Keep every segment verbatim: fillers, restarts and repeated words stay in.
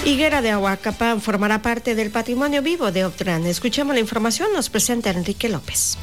Higuera de Ahuacapán formará parte del patrimonio vivo de Optran. Escuchemos la información, nos presenta Enrique López.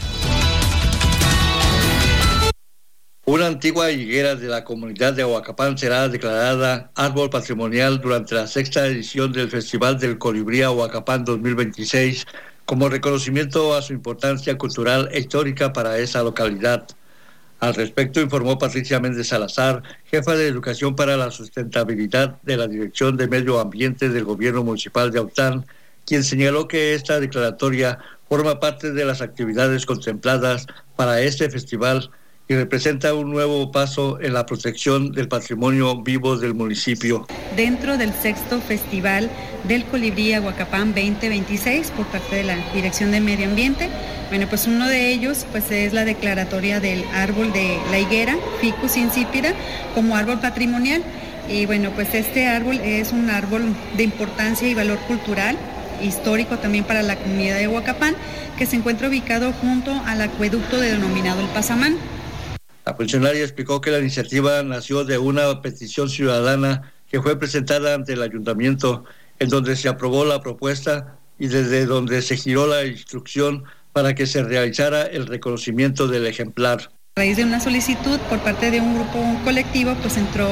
Una antigua higuera de la comunidad de Ahuacapán será declarada árbol patrimonial durante la sexta edición del Festival del Colibrí Ahuacapán dos mil veintiséis, como reconocimiento a su importancia cultural e histórica para esa localidad. Al respecto informó Patricia Méndez Salazar, jefa de Educación para la Sustentabilidad de la Dirección de Medio Ambiente del Gobierno Municipal de Aután, quien señaló que esta declaratoria forma parte de las actividades contempladas para este festival y representa un nuevo paso en la protección del patrimonio vivo del municipio. Dentro del sexto Festival del Colibrí Ahuacapán veinte veintiséis por parte de la Dirección de Medio Ambiente, bueno, pues uno de ellos pues es la declaratoria del árbol de la higuera, Ficus insipida, como árbol patrimonial. Y bueno, pues este árbol es un árbol de importancia y valor cultural, histórico también para la comunidad de Ahuacapán, que se encuentra ubicado junto al acueducto denominado el Pasamán. La funcionaria explicó que la iniciativa nació de una petición ciudadana que fue presentada ante el ayuntamiento, en donde se aprobó la propuesta y desde donde se giró la instrucción para que se realizara el reconocimiento del ejemplar. A raíz de una solicitud por parte de un grupo un colectivo, pues entró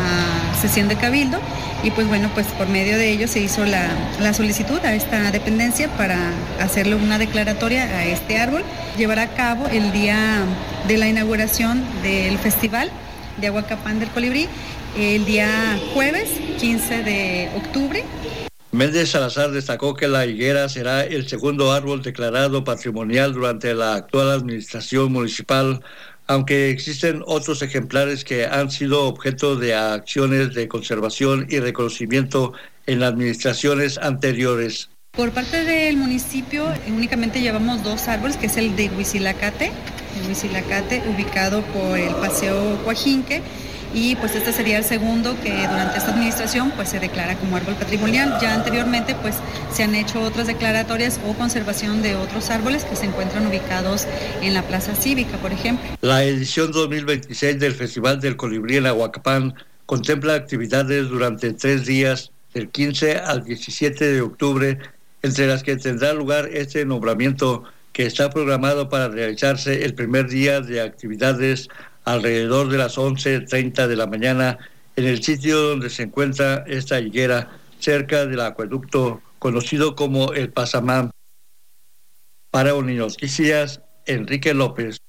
a sesión de cabildo y pues bueno, pues por medio de ello se hizo la, la solicitud a esta dependencia para hacerle una declaratoria a este árbol. Llevará a cabo el día de la inauguración del Festival de Ahuacapán del Colibrí, el día jueves quince de octubre. Méndez Salazar destacó que la higuera será el segundo árbol declarado patrimonial durante la actual administración municipal, aunque existen otros ejemplares que han sido objeto de acciones de conservación y reconocimiento en administraciones anteriores. Por parte del municipio únicamente llevamos dos árboles, que es el de Huizilacate, el Huizilacate ubicado por el Paseo Coajinque, y pues este sería el segundo que durante esta administración pues se declara como árbol patrimonial. Ya anteriormente pues se han hecho otras declaratorias o conservación de otros árboles que se encuentran ubicados en la Plaza Cívica, por ejemplo. La edición dos mil veintiséis del Festival del Colibrí en Ahuacapán contempla actividades durante tres días, del quince al diecisiete de octubre, entre las que tendrá lugar este nombramiento que está programado para realizarse el primer día de actividades alrededor de las once treinta de la mañana en el sitio donde se encuentra esta higuera, cerca del acueducto conocido como el Pasamán. Para Unionoticias, Enrique López.